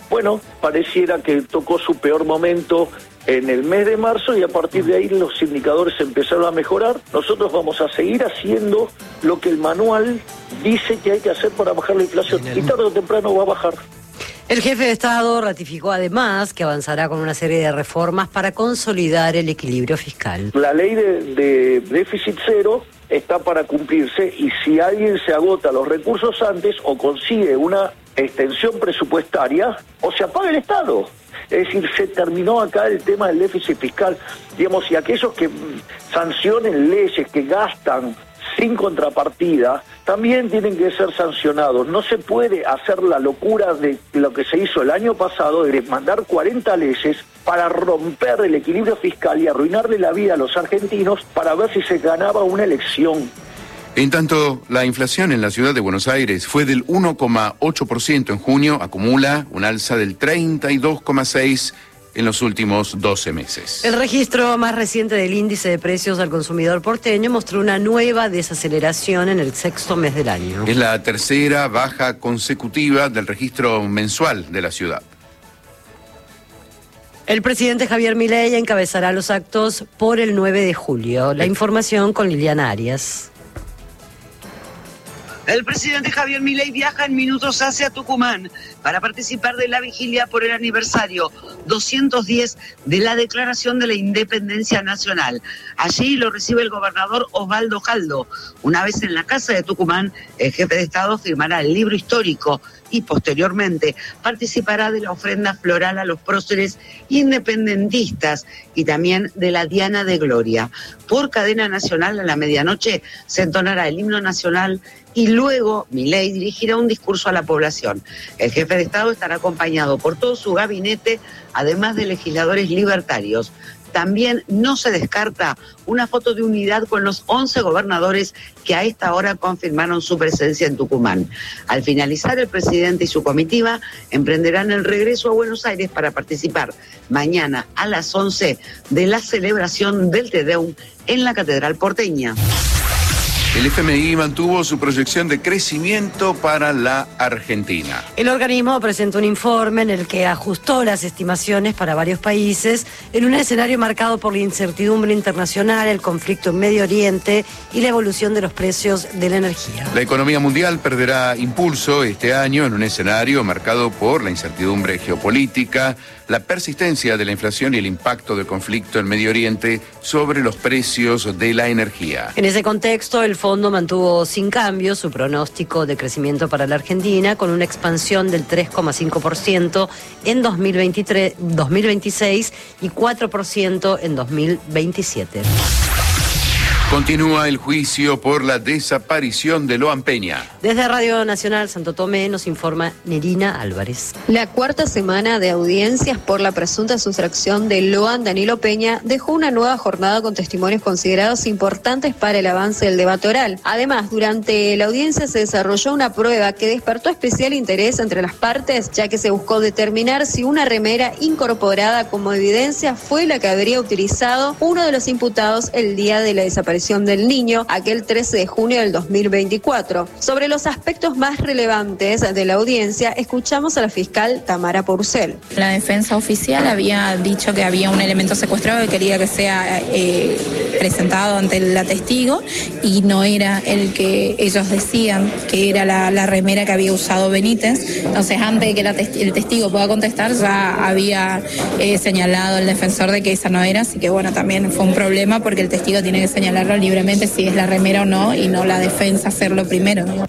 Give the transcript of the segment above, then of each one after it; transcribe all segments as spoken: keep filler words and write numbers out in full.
Bueno, pareciera que tocó su peor momento en el mes de marzo y a partir de ahí los indicadores empezaron a mejorar. Nosotros vamos a seguir haciendo lo que el manual dice que hay que hacer para bajar la inflación y tarde o temprano va a bajar. El jefe de Estado ratificó además que avanzará con una serie de reformas para consolidar el equilibrio fiscal. La ley de, de déficit cero está para cumplirse y si alguien se agota los recursos antes o consigue una extensión presupuestaria o se apaga el Estado. Es decir, se terminó acá el tema del déficit fiscal, digamos, y aquellos que sancionen leyes que gastan sin contrapartida, también tienen que ser sancionados. No se puede hacer la locura de lo que se hizo el año pasado, de mandar cuarenta leyes para romper el equilibrio fiscal y arruinarle la vida a los argentinos para ver si se ganaba una elección. En tanto, la inflación en la ciudad de Buenos Aires fue del uno coma ocho por ciento en junio, acumula un alza del treinta y dos coma seis por ciento en los últimos doce meses. El registro más reciente del índice de precios al consumidor porteño mostró una nueva desaceleración en el sexto mes del año. Es la tercera baja consecutiva del registro mensual de la ciudad. El presidente Javier Milei encabezará los actos por el nueve de julio. La información con Liliana Arias. El presidente Javier Milei viaja en minutos hacia Tucumán para participar de la vigilia por el aniversario doscientos diez de la Declaración de la Independencia Nacional. Allí lo recibe el gobernador Osvaldo Jaldo. Una vez en la casa de Tucumán, el jefe de Estado firmará el libro histórico y posteriormente participará de la ofrenda floral a los próceres independentistas y también de la Diana de Gloria. Por cadena nacional a la medianoche se entonará el himno nacional y luego Milei dirigirá un discurso a la población. El jefe de Estado estará acompañado por todo su gabinete, además de legisladores libertarios. También no se descarta una foto de unidad con los once gobernadores que a esta hora confirmaron su presencia en Tucumán. Al finalizar, el presidente y su comitiva emprenderán el regreso a Buenos Aires para participar mañana a las once de la celebración del Te Deum en la Catedral porteña. El F M I mantuvo su proyección de crecimiento para la Argentina. El organismo presentó un informe en el que ajustó las estimaciones para varios países en un escenario marcado por la incertidumbre internacional, el conflicto en Medio Oriente y la evolución de los precios de la energía. La economía mundial perderá impulso este año en un escenario marcado por la incertidumbre geopolítica, la persistencia de la inflación y el impacto del conflicto en Medio Oriente sobre los precios de la energía. En ese contexto, el fondo mantuvo sin cambio su pronóstico de crecimiento para la Argentina, con una expansión del tres coma cinco por ciento en dos mil veintitrés, dos mil veintiséis y cuatro por ciento en dos mil veintisiete. Continúa el juicio por la desaparición de Loan Peña. Desde Radio Nacional Santo Tomé nos informa Nerina Álvarez. La cuarta semana de audiencias por la presunta sustracción de Loan Danilo Peña dejó una nueva jornada con testimonios considerados importantes para el avance del debate oral. Además, durante la audiencia se desarrolló una prueba que despertó especial interés entre las partes, ya que se buscó determinar si una remera incorporada como evidencia fue la que habría utilizado uno de los imputados el día de la desaparición del niño, aquel trece de junio del dos mil veinticuatro. Sobre los aspectos más relevantes de la audiencia, escuchamos a la fiscal Tamara Porcel. La defensa oficial había dicho que había un elemento secuestrado que quería que sea eh, presentado ante la testigo y no era el que ellos decían que era la, la remera que había usado Benítez. Entonces, antes de que la testi- el testigo pueda contestar, ya había eh, señalado el defensor de que esa no era, así que bueno, también fue un problema porque el testigo tiene que señalar libremente si es la remera o no y no la defensa hacerlo primero, ¿no?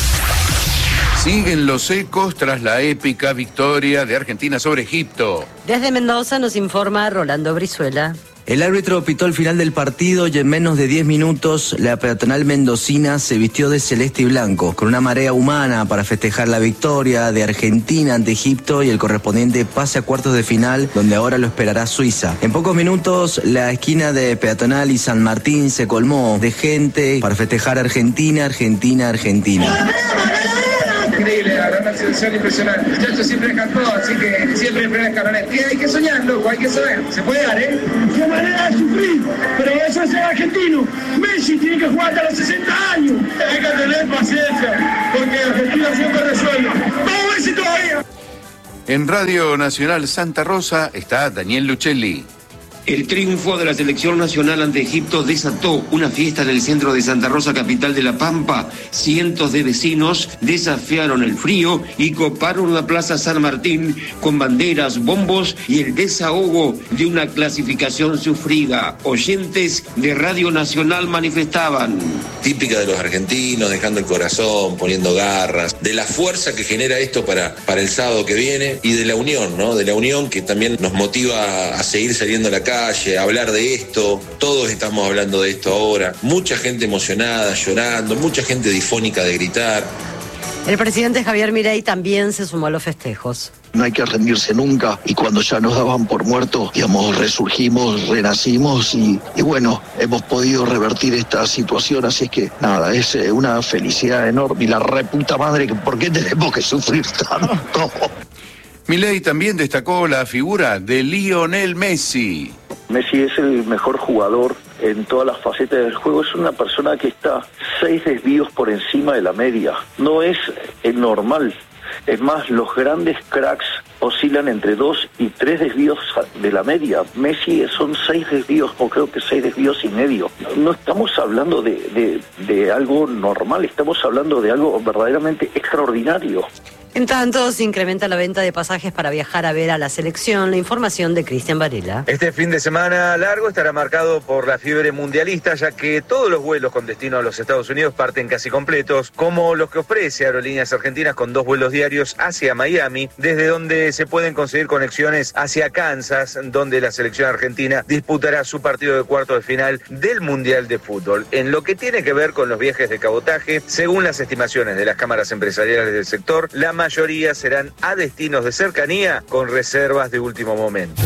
Siguen los ecos tras la épica victoria de Argentina sobre Egipto. Desde Mendoza nos informa Rolando Brizuela. El árbitro pitó el final del partido y en menos de diez minutos la peatonal mendocina se vistió de celeste y blanco, con una marea humana para festejar la victoria de Argentina ante Egipto y el correspondiente pase a cuartos de final, donde ahora lo esperará Suiza. En pocos minutos la esquina de Peatonal y San Martín se colmó de gente para festejar Argentina, Argentina, Argentina. Increíble, la verdad, una sensación impresionante. Los muchachos siempre dejan todo, así que siempre en primer escaloneta. Y hay que soñar, loco, hay que saber. Se puede dar, ¿eh? Qué manera de sufrir, pero eso es ser argentino. Messi tiene que jugar hasta los sesenta años. Hay que tener paciencia, porque Argentina siempre resuelve. ¡Vamos Messi todavía! En Radio Nacional Santa Rosa está Daniel Luchelli. El triunfo de la selección nacional ante Egipto desató una fiesta en el centro de Santa Rosa, capital de La Pampa. Cientos de vecinos desafiaron el frío y coparon la Plaza San Martín con banderas, bombos y el desahogo de una clasificación sufrida. Oyentes de Radio Nacional manifestaban. Típica de los argentinos, dejando el corazón, poniendo garras, de la fuerza que genera esto para, para el sábado que viene y de la unión, ¿no? De la unión que también nos motiva a seguir saliendo a la calle, a hablar de esto. Todos estamos hablando de esto ahora. Mucha gente emocionada, llorando, mucha gente difónica de gritar. El presidente Javier Milei también se sumó a los festejos. No hay que rendirse nunca, y cuando ya nos daban por muertos, digamos, resurgimos, renacimos y, y bueno, hemos podido revertir esta situación, así es que nada, es eh, una felicidad enorme y la reputa madre, que ¿por qué tenemos que sufrir tanto? Milei también destacó la figura de Lionel Messi. Messi es el mejor jugador en todas las facetas del juego. Es una persona que está seis desvíos por encima de la media. No es el normal. Es más, los grandes cracks oscilan entre dos y tres desvíos de la media. Messi son seis desvíos, o creo que seis desvíos y medio. No estamos hablando de, de, de algo normal, estamos hablando de algo verdaderamente extraordinario. En tanto, se incrementa la venta de pasajes para viajar a ver a la selección. La información de Cristian Varela. Este fin de semana largo estará marcado por la fiebre mundialista, ya que todos los vuelos con destino a los Estados Unidos parten casi completos, como los que ofrece Aerolíneas Argentinas con dos vuelos diarios hacia Miami, desde donde se pueden conseguir conexiones hacia Kansas, donde la selección argentina disputará su partido de cuarto de final del Mundial de Fútbol. En lo que tiene que ver con los viajes de cabotaje, según las estimaciones de las cámaras empresariales del sector, la mayoría serán a destinos de cercanía con reservas de último momento.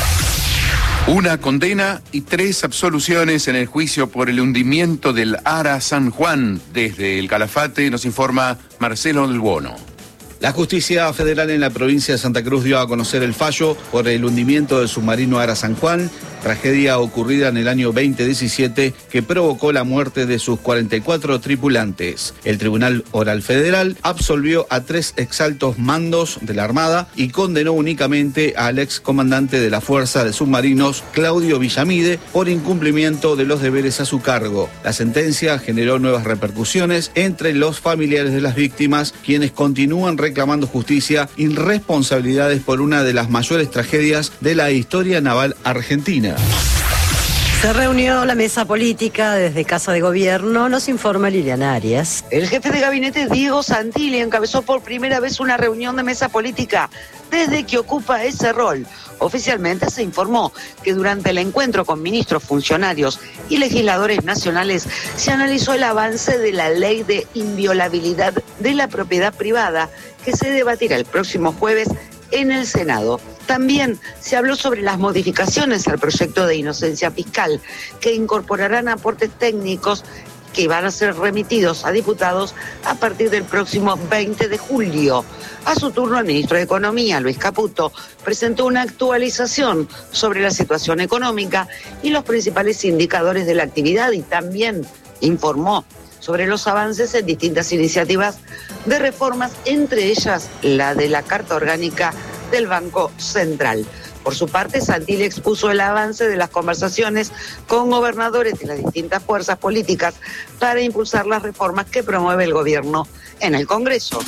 Una condena y tres absoluciones en el juicio por el hundimiento del Ara San Juan. Desde el Calafate nos informa Marcelo del Buono. La justicia federal en la provincia de Santa Cruz dio a conocer el fallo por el hundimiento del submarino Ara San Juan, tragedia ocurrida en el año veinte diecisiete que provocó la muerte de sus cuarenta y cuatro tripulantes. El Tribunal Oral Federal absolvió a tres exaltos mandos de la Armada y condenó únicamente al excomandante de la Fuerza de Submarinos, Claudio Villamide, por incumplimiento de los deberes a su cargo. La sentencia generó nuevas repercusiones entre los familiares de las víctimas, quienes continúan reclamando justicia y responsabilidades por una de las mayores tragedias de la historia naval argentina. Se reunió la mesa política desde Casa de Gobierno, nos informa Liliana Arias. El jefe de gabinete Diego Santilli encabezó por primera vez una reunión de mesa política desde que ocupa ese rol. Oficialmente se informó que durante el encuentro con ministros, funcionarios y legisladores nacionales se analizó el avance de la ley de inviolabilidad de la propiedad privada que se debatirá el próximo jueves en el Senado. También se habló sobre las modificaciones al proyecto de inocencia fiscal que incorporarán aportes técnicos que van a ser remitidos a diputados a partir del próximo veinte de julio. A su turno, el ministro de Economía, Luis Caputo, presentó una actualización sobre la situación económica y los principales indicadores de la actividad y también informó sobre los avances en distintas iniciativas de reformas, entre ellas la de la Carta Orgánica del Banco Central. Por su parte, Santilli expuso el avance de las conversaciones con gobernadores de las distintas fuerzas políticas para impulsar las reformas que promueve el gobierno en el Congreso.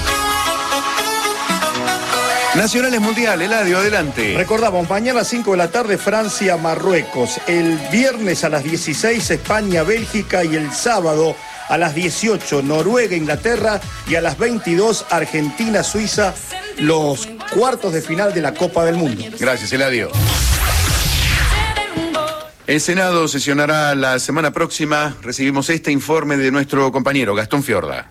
Nacionales Mundial, Eladio, adelante. Recordamos, mañana a las cinco de la tarde Francia, Marruecos. El viernes a las dieciséis España, Bélgica y el sábado a las dieciocho Noruega, Inglaterra y a las veintidós Argentina, Suiza, los cuartos de final de la Copa del Mundo. Gracias, Eladio. El Senado sesionará la semana próxima. Recibimos este informe de nuestro compañero Gastón Fiorda.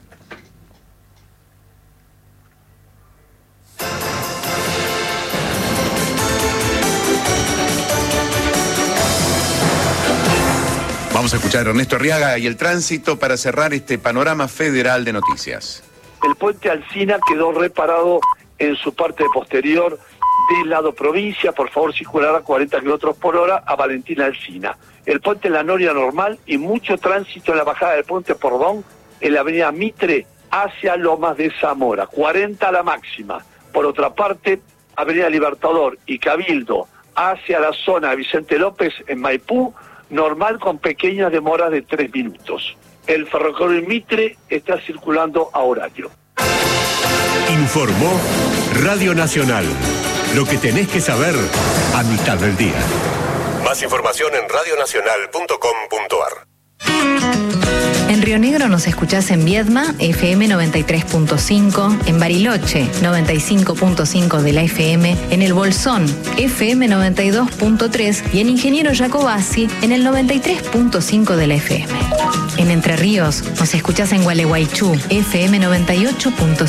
Vamos a escuchar a Ernesto Arriaga y el tránsito para cerrar este panorama federal de noticias. El puente Alsina quedó reparado en su parte posterior del lado provincia. Por favor, circular a cuarenta kilómetros por hora a Valentina Alsina. El puente La Noria normal y mucho tránsito en la bajada del puente Pordón en la avenida Mitre hacia Lomas de Zamora. cuarenta a la máxima. Por otra parte, Avenida Libertador y Cabildo hacia la zona de Vicente López en Maipú, normal con pequeñas demoras de tres minutos. El ferrocarril Mitre está circulando a horario. Informó Radio Nacional. Lo que tenés que saber a mitad del día. Más información en radionacional punto com punto ar. En Río Negro nos escuchás en Viedma, F M noventa y tres punto cinco, en Bariloche, noventa y cinco punto cinco de la F M, en El Bolsón, F M noventa y dos punto tres y en Ingeniero Jacobasi, en el noventa y tres punto cinco de la F M. En Entre Ríos nos escuchás en Gualeguaychú, F M noventa y ocho punto cinco.